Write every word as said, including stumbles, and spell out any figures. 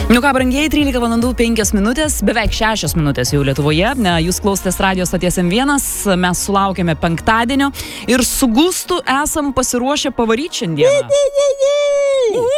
Nu ką, brangieji, trylika valandų penkios minutės, beveik šešios minutės jau Lietuvoje. Jūs klausotės radijos stoties M vienas, mes sulaukėme penktadienio ir su gustu esam pasiruošę pavaryti šiandieną.